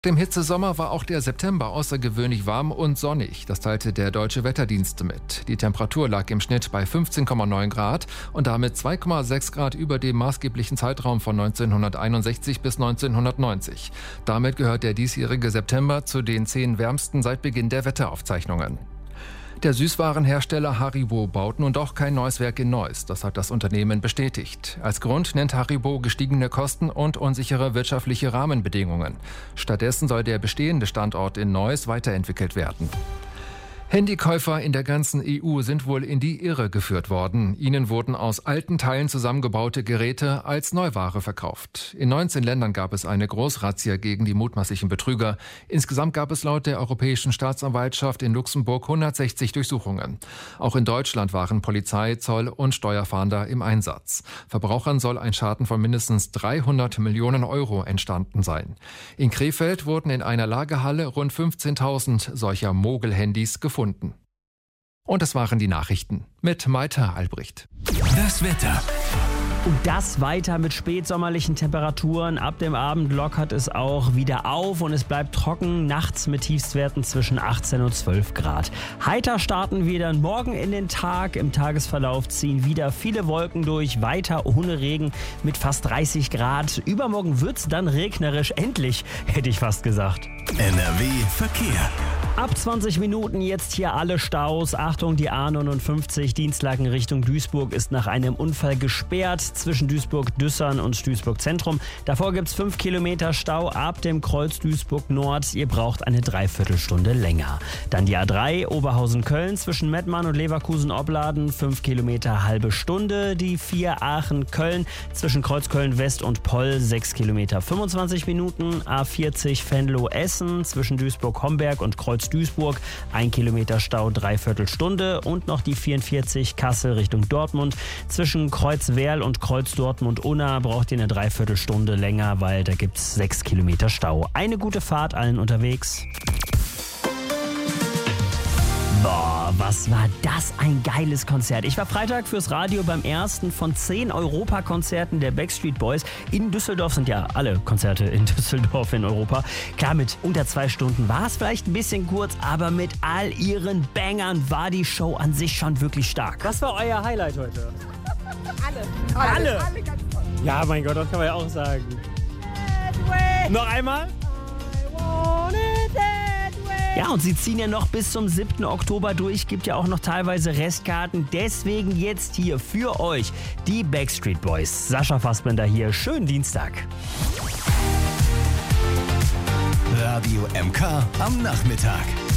Im Hitzesommer war auch der September außergewöhnlich warm und sonnig. Das teilte der Deutsche Wetterdienst mit. Die Temperatur lag im Schnitt bei 15,9 Grad und damit 2,6 Grad über dem maßgeblichen Zeitraum von 1961 bis 1990. Damit gehört der diesjährige September zu den 10 wärmsten seit Beginn der Wetteraufzeichnungen. Der Süßwarenhersteller Haribo baut nun doch kein neues Werk in Neuss. Das hat das Unternehmen bestätigt. Als Grund nennt Haribo gestiegene Kosten und unsichere wirtschaftliche Rahmenbedingungen. Stattdessen soll der bestehende Standort in Neuss weiterentwickelt werden. Handykäufer in der ganzen EU sind wohl in die Irre geführt worden. Ihnen wurden aus alten Teilen zusammengebaute Geräte als Neuware verkauft. In 19 Ländern gab es eine Großrazzia gegen die mutmaßlichen Betrüger. Insgesamt gab es laut der Europäischen Staatsanwaltschaft in Luxemburg 160 Durchsuchungen. Auch in Deutschland waren Polizei, Zoll und Steuerfahnder im Einsatz. Verbrauchern soll ein Schaden von mindestens 300 Millionen Euro entstanden sein. In Krefeld wurden in einer Lagerhalle rund 15.000 solcher Mogel-Handys gefunden. Und das waren die Nachrichten mit Maita Albrecht. Das Wetter. Und das weiter mit spätsommerlichen Temperaturen. Ab dem Abend lockert es auch wieder auf und es bleibt trocken. Nachts mit Tiefstwerten zwischen 18 und 12 Grad. Heiter starten wir dann morgen in den Tag. Im Tagesverlauf ziehen wieder viele Wolken durch. Weiter ohne Regen mit fast 30 Grad. Übermorgen wird's dann regnerisch. Endlich, hätte ich fast gesagt. NRW Verkehr. Ab 20 Minuten jetzt hier alle Staus. Achtung, die A59 Dienstlaken Richtung Duisburg ist nach einem Unfall gesperrt zwischen Duisburg-Düssern und Duisburg-Zentrum. Davor gibt es 5 Kilometer Stau ab dem Kreuz Duisburg-Nord. Ihr braucht eine Dreiviertelstunde länger. Dann die A3 Oberhausen-Köln zwischen Mettmann und Leverkusen-Opladen. 5 Kilometer halbe Stunde. Die 4 Aachen-Köln zwischen Kreuzköln-West und Poll. 6 Kilometer 25 Minuten. A40 Venlo-Essen zwischen Duisburg-Homberg und Kreuz-Duisburg. 1 Kilometer Stau, Dreiviertelstunde. Und noch die 44 Kassel Richtung Dortmund. Zwischen Kreuz-Werl und Kreuz-Dortmund-Unna braucht ihr eine Dreiviertelstunde länger, weil da gibt es 6 Kilometer Stau. Eine gute Fahrt allen unterwegs. Boah, was war das ein geiles Konzert. Ich war Freitag fürs Radio beim ersten von 10 Europakonzerten der Backstreet Boys. In Düsseldorf sind ja alle Konzerte in Düsseldorf in Europa. Klar, mit unter 2 Stunden war es vielleicht ein bisschen kurz, aber mit all ihren Bangern war die Show an sich schon wirklich stark. Was war euer Highlight heute? Alle Alle ganz toll. Ja, mein Gott, das kann man ja auch sagen. Noch einmal? Ja, und sie ziehen ja noch bis zum 7. Oktober durch, gibt ja auch noch teilweise Restkarten. Deswegen jetzt hier für euch die Backstreet Boys. Sascha Fassbender hier, schönen Dienstag. Radio MK am Nachmittag.